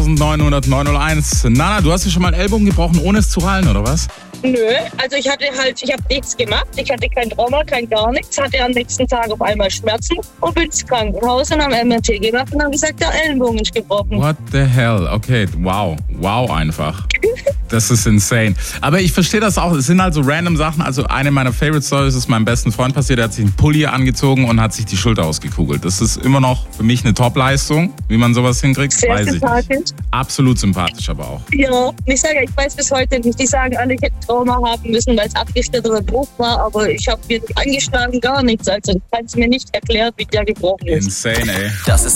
08900 901. Nana, du hast dir schon mal einen Ellbogen gebrochen, ohne es zu rallen, oder was? Nö, also ich habe nichts gemacht. Ich hatte kein Trauma, kein gar nichts. Hatte am nächsten Tag auf einmal Schmerzen und bin ins Krankenhaus und haben MRT gemacht und haben gesagt, der Ellenbogen ist gebrochen. What the hell? Okay, wow. Wow einfach. Das ist insane. Aber ich verstehe das auch. Es sind halt so random Sachen. Also eine meiner Favorite Stories ist meinem besten Freund passiert. Der hat sich einen Pulli angezogen und hat sich die Schulter ausgekugelt. Das ist immer noch für mich eine Top-Leistung. Wie man sowas hinkriegt, Sehr weiß ich sympathisch. nicht. Absolut sympathisch aber auch. Ja, ich sage, ich weiß bis heute nicht. Die sagen alle, ich hätte Trauma haben müssen, weil es abgeschnittener Bruch war. Aber ich habe mir nicht angeschlagen, gar nichts. Also ich kann es mir nicht erklären, wie der gebrochen ist. Insane, ey. Das ist